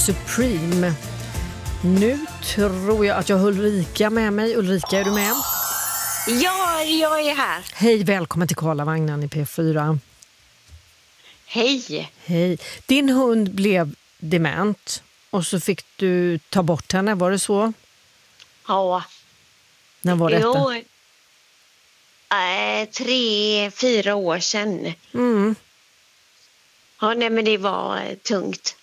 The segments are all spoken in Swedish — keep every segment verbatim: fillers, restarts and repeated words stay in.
Supreme. Nu tror jag att jag har Ulrika med mig. Ulrika, är du med? Ja, jag är här. Hej, välkommen till Karlavagnen i P fyra. Hej. Hej. Din hund blev dement och så fick du ta bort henne, var det så? Ja. När var detta? Jo, äh, tre, fyra år sedan. Mm. Ja, nej, men det var äh, tungt.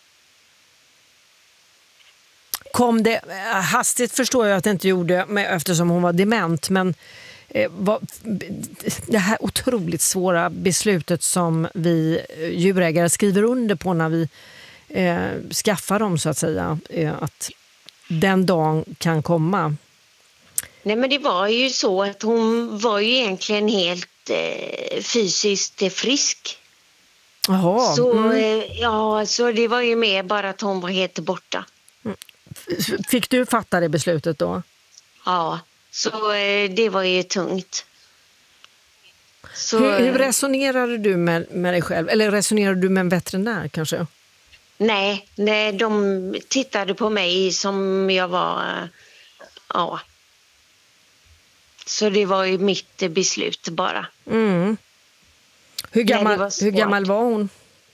Kom det, hastigt förstår jag att det inte gjorde med, eftersom hon var dement, men eh, vad, det här otroligt svåra beslutet som vi djurägare skriver under på när vi eh, skaffar dem, så att säga, eh, att den dagen kan komma. Nej, men det var ju så att hon var ju egentligen helt eh, fysiskt frisk. Jaha. Så, Mm. eh, ja, så det var ju mer bara att hon var helt borta. Fick du fatta det beslutet då? Ja, så eh, det var ju tungt. Så, Hur, hur resonerade du med, med dig själv? Eller resonerade du med en veterinär kanske? Nej, nej, de tittade på mig som jag var, eh, ja. Så det var ju mitt beslut bara. Mm. Hur, gammal, Nej, hur gammal var hon?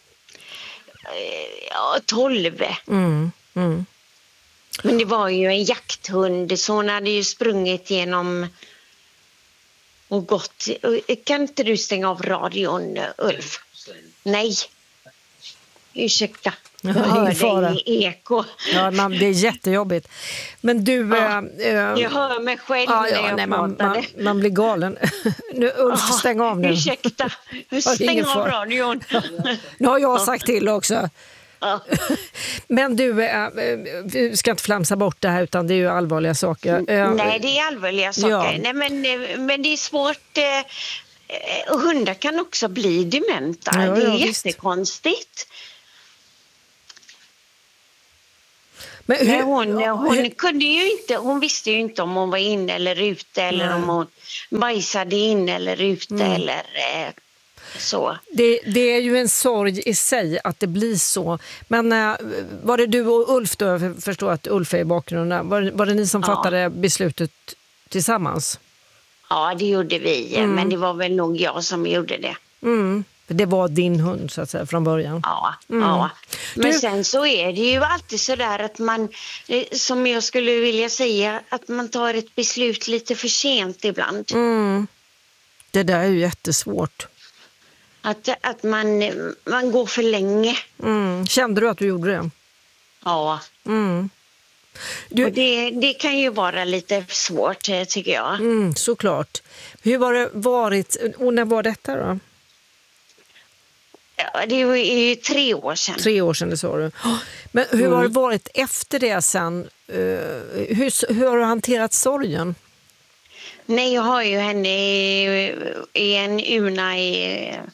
Ja, tolv. Mm. Mm. Men det var ju en jakthund, så hon hade ju sprungit genom och gått. Kan inte du stänga av radion, Ulf? Nej. Ursäkta. Jag Ja, ingen fara. hörde i eko. Ja, man, det är jättejobbigt. Men du... Ja, äh, äh, jag hör mig själv ja, när ja, jag nej, man, pratade. man, man blir galen. Nu, Ulf, Ja, stäng av nu. Ursäkta. Stäng ingen av fara. radion. Nu har jag sagt till också. Ja. Men du, äh, vi ska inte flamsa bort det här, utan det är ju allvarliga saker. Äh, Nej, det är allvarliga saker. Ja. Nej, men, men det är svårt. Eh, och hundar kan också bli dementa. Ja, det är ja, visst. jättekonstigt. Men hur, Nej, hon, hon, hur, kunde ju inte, hon visste ju inte om hon var inne eller ute, eller Nej. om hon bajsade in eller ute. Mm. Eller eh, så. det, det är ju en sorg i sig att det blir så. Men äh, var det du och Ulf då? Jag förstår att Ulf är i bakgrunden. Var, var det ni som Ja. fattade beslutet tillsammans? Ja, det gjorde vi. Mm. Men det var väl nog jag som gjorde det. Mm. Det var din hund, så att säga, från början. Ja, Mm. ja. Men Du- sen så är det ju alltid så där att man, eh, som jag skulle vilja säga, att man tar ett beslut lite för sent ibland. Mm. Det där är ju jättesvårt. Att, att man, man går för länge. Mm. Kände du att du gjorde det? Ja, Mm. Du, och det, det kan ju vara lite svårt, eh, tycker jag. mm, såklart. Hur var det varit, och när var detta då? Ja, det är ju tre år sedan. Tre år sedan, det sa du. Men hur Mm. har det varit efter det sen? Uh, hur, hur har du hanterat sorgen? Nej, jag har ju henne i, i en urna i eh,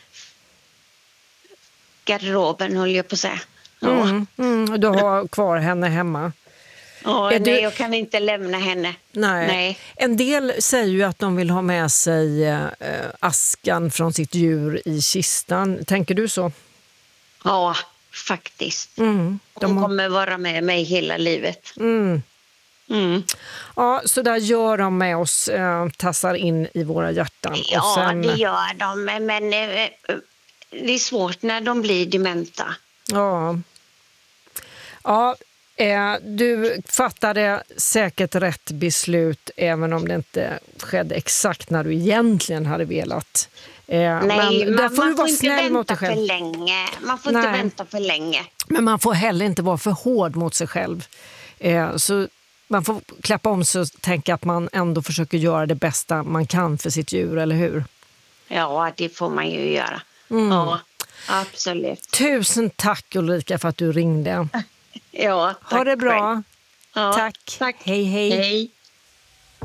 garderoben, höll jag på att säga. Ja. Mm, mm, du har kvar henne hemma? Ja, Är nej, du- jag kan inte lämna henne. Nej. Nej. En del säger ju att de vill ha med sig eh, askan från sitt djur i kistan. Tänker du så? Ja, faktiskt. Mm, de Hon har, kommer vara med mig hela livet. mm. Mm. Ja, så där gör de med oss, eh, tassar in i våra hjärtan. Ja, och sen, det gör de. Men eh, det är svårt när de blir dementa. Ja, ja eh, du fattade säkert rätt beslut, även om det inte skedde exakt när du egentligen hade velat. Eh, Nej, men där man, får man du får vara inte snäll mot vänta dig för själv. länge. Man får Nej. inte vänta för länge. Men man får heller inte vara för hård mot sig själv. Eh, så man får klappa om sig och tänka att man ändå försöker göra det bästa man kan för sitt djur, eller hur? Ja, det får man ju göra. Mm. Ja, absolut. Tusen tack, Ulrika, för att du ringde. Ja, tack Ha det bra. själv. Ja, Tack. tack. Hej, hej. Hej.